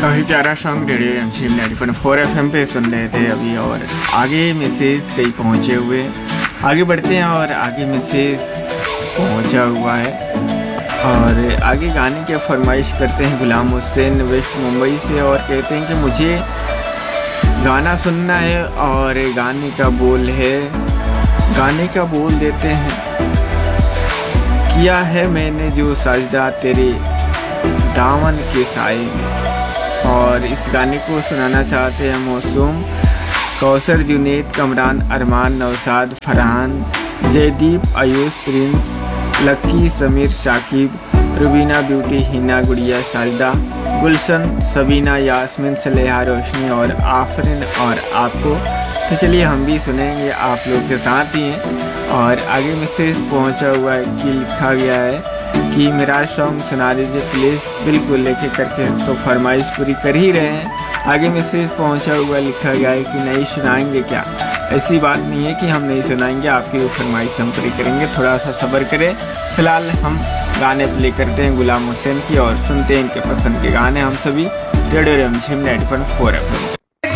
काफ़ी प्यारा song radio रिमझिम 90.4 FM पे सुन रहे थे अभी। और आगे मैसेज कई पहुँचे हुए, आगे बढ़ते हैं और आगे मैसेज पहुँचा हुआ है। और आगे गाने की फरमाइश करते हैं गुलाम हुसैन वेस्ट मुंबई से, और कहते हैं कि मुझे गाना सुनना है और गाने का बोल है, गाने का बोल देते हैं। किया है मैंने जो सजदा तेरे दामन के साए में। और इस गाने को सुनाना चाहते हैं मौसूम, कौसर, जुनैद, कमरान, अरमान, नौशाद, फरहान, जयदीप, आयुष, प्रिंस, लक्की, समीर, शाकिब, रुबीना, ब्यूटी, हिना, गुड़िया, शारदा, गुलशन, सबीना, यास्मीन, सलेहा, रोशनी और आफरीन और आपको। तो चलिए हम भी सुनेंगे आप लोग के साथ ही हैं। और आगे मैसेज पहुंचा हुआ है कि लिखा गया है कि मेरा सॉन्ग सुना दीजिए प्लीज़। बिल्कुल लेके करके तो फरमाइश पूरी कर ही रहे हैं। आगे मैसेज पहुंचा हुआ लिखा गया है कि नहीं सुनाएंगे क्या। ऐसी बात नहीं है कि हम नहीं सुनाएंगे, आपकी वो फरमाइश हम पूरी करेंगे, थोड़ा सा सब्र करें। फिलहाल हम गाने प्ले करते हैं गुलाम हुसैन की और सुनते हैं इनके पसंद के गाने हम सभी रेडियो रिमझिम 90.4 FM।